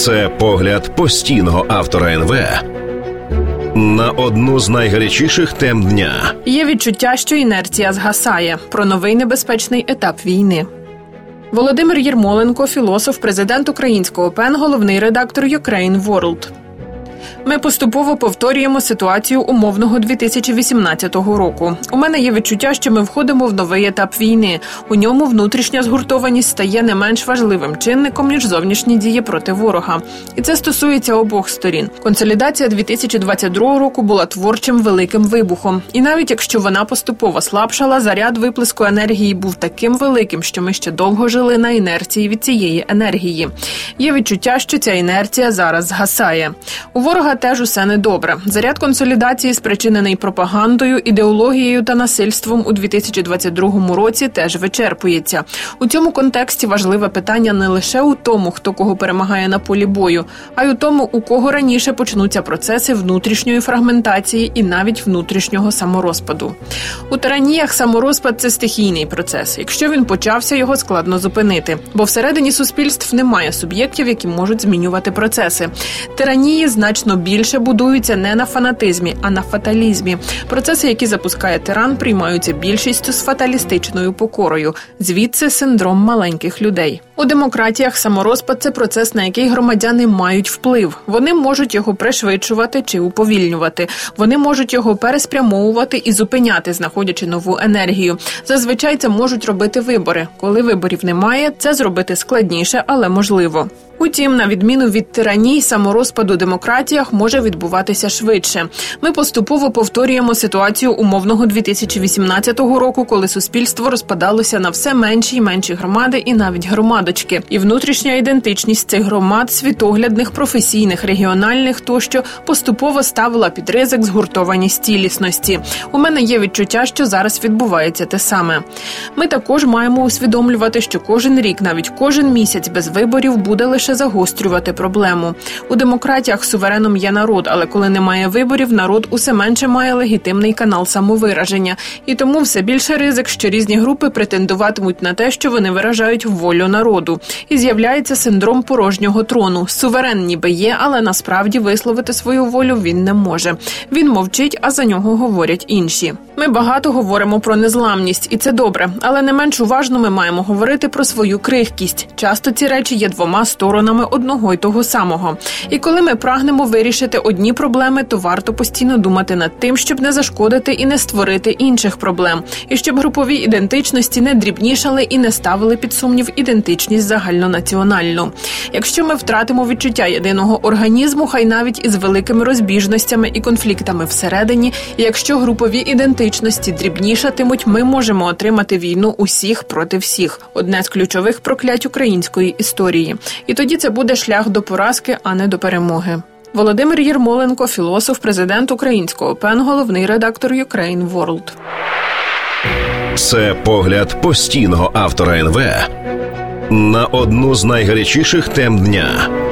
Це погляд постійного автора НВ на одну з найгарячіших тем дня. Є відчуття, що інерція згасає. Про новий небезпечний етап війни. Володимир Єрмоленко, філософ, президент українського ПЕН, головний редактор Ukraine World. Ми поступово повторюємо ситуацію умовного 2018 року. У мене є відчуття, що ми входимо в новий етап війни. У ньому внутрішня згуртованість стає не менш важливим чинником, ніж зовнішні дії проти ворога. І це стосується обох сторін. Консолідація 2022 року була творчим великим вибухом. І навіть якщо вона поступово слабшала, заряд виплеску енергії був таким великим, що ми ще довго жили на інерції від цієї енергії. Є відчуття, що ця інерція зараз згасає. У ворога теж усе недобре. Заряд консолідації, спричинений пропагандою, ідеологією та насильством у 2022 році, теж вичерпується. У цьому контексті важливе питання не лише у тому, хто кого перемагає на полі бою, а й у тому, у кого раніше почнуться процеси внутрішньої фрагментації і навіть внутрішнього саморозпаду. У тираніях саморозпад – це стихійний процес. Якщо він почався, його складно зупинити. Бо всередині суспільств немає суб'єктів, які можуть змінювати процеси. Тиранії значно більше будуються не на фанатизмі, а на фаталізмі. Процеси, які запускає тиран, приймаються більшістю з фаталістичною покорою. Звідси синдром маленьких людей. У демократіях саморозпад – це процес, на який громадяни мають вплив. Вони можуть його пришвидшувати чи уповільнювати. Вони можуть його переспрямовувати і зупиняти, знаходячи нову енергію. Зазвичай це можуть робити вибори. Коли виборів немає, це зробити складніше, але можливо. Утім, на відміну від тираній, саморозпад у демократіях може відбуватися швидше. Ми поступово повторюємо ситуацію умовного 2018 року, коли суспільство розпадалося на все менші й менші громади і навіть громадочки. І внутрішня ідентичність цих громад, світоглядних, професійних, регіональних тощо, поступово ставила під ризик згуртованість цілісності. У мене є відчуття, що зараз відбувається те саме. Ми також маємо усвідомлювати, що кожен рік, навіть кожен місяць без виборів буде лише загострювати проблему. У демократіях сувереном є народ, але коли немає виборів, народ усе менше має легітимний канал самовираження. І тому все більше ризик, що різні групи претендуватимуть на те, що вони виражають волю народу. І з'являється синдром порожнього трону. Суверен ніби є, але насправді висловити свою волю він не може. Він мовчить, а за нього говорять інші. Ми багато говоримо про незламність, і це добре. Але не менш уважно ми маємо говорити про свою крихкість. Часто ці речі є двома сторонами одного й того самого. І коли ми прагнемо вирішити одні проблеми, то варто постійно думати над тим, щоб не зашкодити і не створити інших проблем. І щоб групові ідентичності не дрібнішали і не ставили під сумнів ідентичність загальнонаціональну. Якщо ми втратимо відчуття єдиного організму, хай навіть із великими розбіжностями і конфліктами всередині, і якщо групові ідентичності дрібнішатимуть, ми можемо отримати війну усіх проти всіх. Одне з ключових проклять української історії. І тоді це буде шлях до поразки, а не до перемоги. Володимир Єрмоленко, філософ, президент українського ПЕН, головний редактор Ukraine World. Це погляд постійного автора НВ на одну з найгарячіших тем дня.